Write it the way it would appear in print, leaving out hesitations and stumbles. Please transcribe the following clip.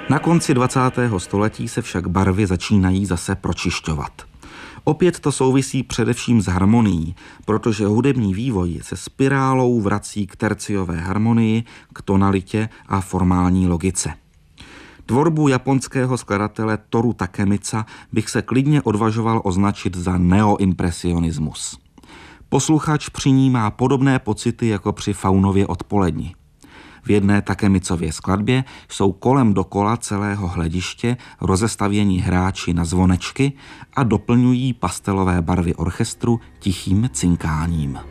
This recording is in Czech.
Na konci 20. století se však barvy začínají zase pročišťovat. Opět to souvisí především s harmonií, protože hudební vývoj se spirálou vrací k terciové harmonii, k tonalitě a formální logice. Tvorbu japonského skladatele Toru Takemica bych se klidně odvažoval označit za neoimpresionismus. Posluchač při ní má podobné pocity jako při Faunově odpoledni. V jedné Takemicově skladbě jsou kolem dokola celého hlediště rozestavění hráči na zvonečky a doplňují pastelové barvy orchestru tichým cinkáním.